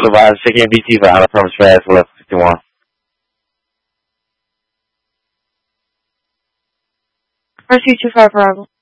advised, check in BT for Island Promise Fast 1151. RC-25 arrival.